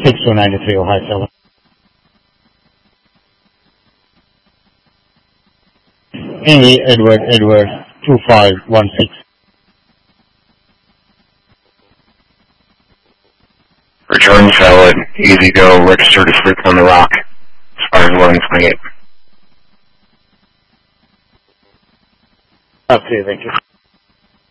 6293 Ohio 7. Amy Edward 2516. Return solid, easy go, register to Fruits on the Rock. Expires 11/28. Okay, thank you.